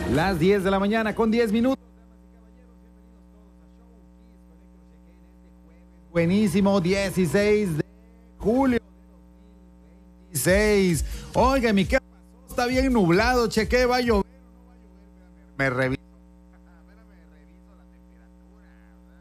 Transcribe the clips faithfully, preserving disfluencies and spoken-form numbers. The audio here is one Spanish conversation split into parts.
Las diez de la mañana con diez minutos. Buenísimo, dieciséis de julio de dos mil veintiséis. Oiga, mi qué pasó, está bien nublado, cheque, va a llover o no va a llover. Me reviso, me reviso la temperatura.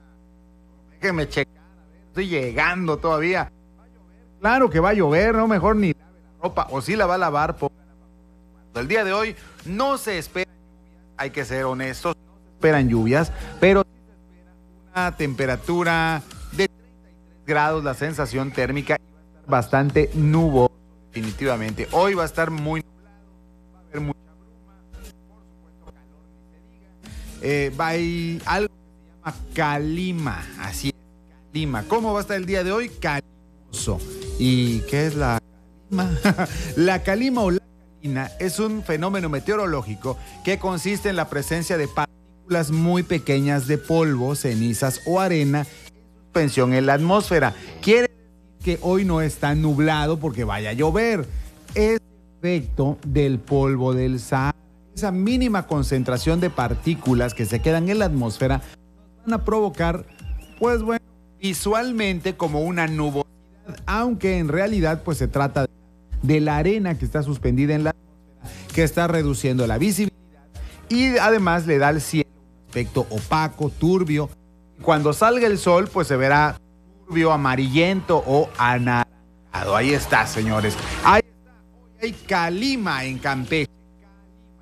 Déjeme checar, a ver, estoy llegando todavía. ¿Va a llover? Claro que va a llover, no, mejor ni lave la ropa, o si la va a lavar, póngala bajo. El día de hoy no se espera lluvias, hay que ser honestos, no se esperan lluvias, pero sí se espera una temperatura de treinta y tres grados, la sensación térmica, y va a estar bastante nuboso, definitivamente. Hoy va a estar muy nublado, va a haber mucha bruma, por supuesto calor ni se diga. Eh, va a ir algo que se llama calima, así es, calima. ¿Cómo va a estar el día de hoy? Calimoso. ¿Y qué es la calima? La calima o la calina es un fenómeno meteorológico que consiste en la presencia de partículas muy pequeñas de polvo, cenizas o arena suspensión en la atmósfera. Quiere decir que hoy no está nublado porque vaya a llover. Es efecto del polvo del Sahara. Esa mínima concentración de partículas que se quedan en la atmósfera nos van a provocar, pues bueno, visualmente como una nubosidad, aunque en realidad pues se trata de, de la arena que está suspendida en la atmósfera, que está reduciendo la visibilidad y además le da al cielo un aspecto opaco, turbio. Cuando salga el sol, pues se verá turbio, amarillento o anaranjado. Ahí está, señores. Ahí está. Hoy hay calima en Campeche. Calima,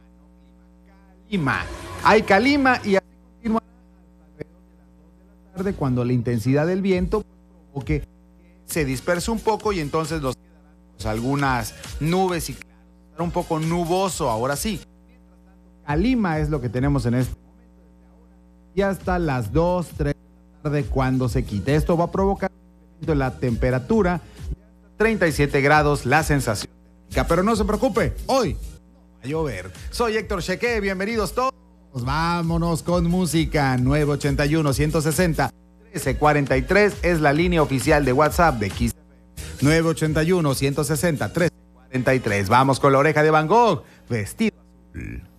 no clima. Calima. Hay calima y así continuará hasta alrededor de las dos de la tarde, cuando la intensidad del viento pues, provoque que se disperse un poco y entonces nos quedarán pues, algunas nubes y claro, estará un poco nuboso ahora sí. Mientras tanto, calima es lo que tenemos en este y hasta las dos, tres de la tarde cuando se quite. Esto va a provocar un incremento en la temperatura de hasta treinta y siete grados, la sensación térmica. Pero no se preocupe, hoy no va a llover. Soy Héctor Cheque, bienvenidos todos. Vámonos con música. nueve ochenta y uno, ciento sesenta, trece cuarenta y tres es la línea oficial de WhatsApp de Kiss F M. nueve ochenta y uno, ciento sesenta, trece cuarenta y tres. Vamos con La Oreja de Van Gogh, Vestido Azul.